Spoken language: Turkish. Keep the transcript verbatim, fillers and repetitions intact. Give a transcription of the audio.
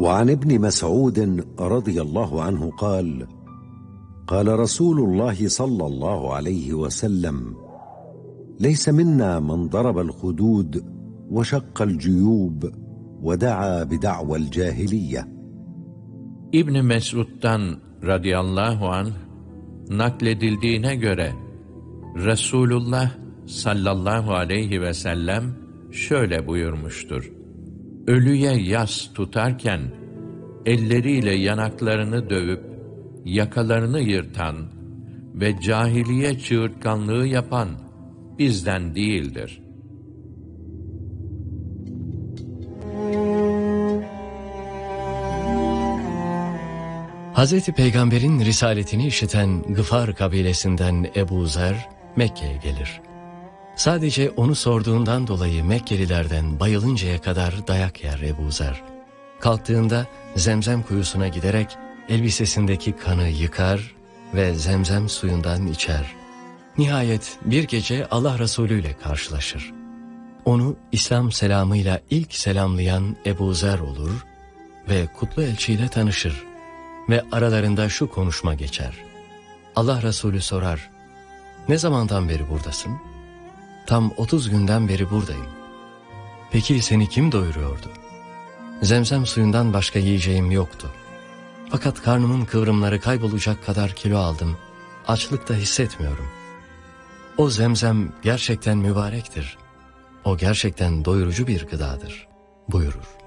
وعن ابن مسعود رضي الله عنه قال قال رسول الله صلى الله عليه وسلم ليس منا من ضرب الخدود وشق الجيوب ودعا بدعوى الجاهلية. İbn Mesud'dan radıyallahu anh nakledildiğine göre Resulullah sallallahu aleyhi ve sellem şöyle buyurmuştur: Ölüye yas tutarken elleriyle yanaklarını dövüp yakalarını yırtan ve cahiliye çığırtkanlığı yapan bizden değildir. Hazreti Peygamber'in risaletini işiten Gıfar kabilesinden Ebu Zer Mekke'ye gelir. Sadece onu sorduğundan dolayı Mekkelilerden bayılıncaya kadar dayak yer Ebu Zer. Kalktığında Zemzem kuyusuna giderek elbisesindeki kanı yıkar ve Zemzem suyundan içer. Nihayet bir gece Allah Resulü ile karşılaşır. Onu İslam selamıyla ilk selamlayan Ebu Zer olur ve kutlu elçiyle tanışır. Ve aralarında şu konuşma geçer. Allah Resulü sorar: Ne zamandan beri buradasın? Tam otuz günden beri buradayım. Peki seni kim doyuruyordu? Zemzem suyundan başka yiyeceğim yoktu. Fakat karnımın kıvrımları kaybolacak kadar kilo aldım. Açlık da hissetmiyorum. O zemzem gerçekten mübarektir. O gerçekten doyurucu bir gıdadır buyurur.